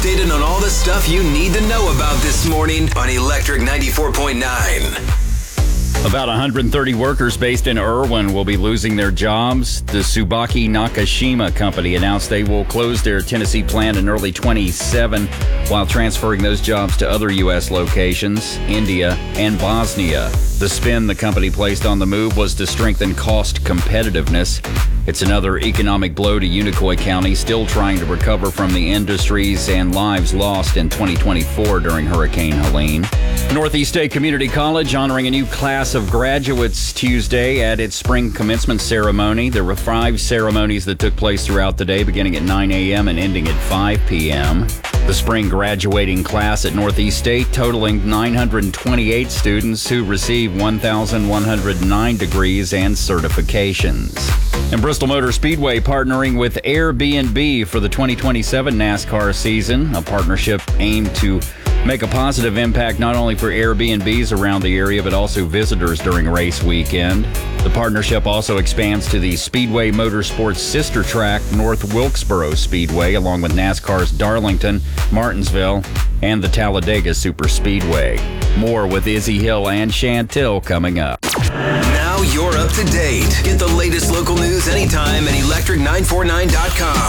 updated on all the stuff you need to know about this morning on Electric 94.9. About 130 workers based in Irwin will be losing their jobs. The Tsubaki Nakashima company announced they will close their Tennessee plant in early 27 while transferring those jobs to other U.S. locations, India and Bosnia. The spin the company placed on the move was to strengthen cost competitiveness. It's another economic blow to Unicoi County, still trying to recover from the industries and lives lost in 2024 during Hurricane Helene. Northeast State Community College honoring a new class of graduates Tuesday at its spring commencement ceremony. There were 5 ceremonies that took place throughout the day, beginning at 9 a.m. and ending at 5 p.m. The spring graduating class at Northeast State totaling 928 students who received 1,109 degrees and certifications. And Bristol Motor Speedway partnering with Airbnb for the 2027 NASCAR season, a partnership aimed to make a positive impact not only for Airbnbs around the area, but also visitors during race weekend. The partnership also expands to the Speedway Motorsports sister track, North Wilkesboro Speedway, along with NASCAR's Darlington, Martinsville, and the Talladega Super Speedway. More with Izzy Hill and Chantil coming up. Now you're up to date. Get the latest local news anytime at electric949.com.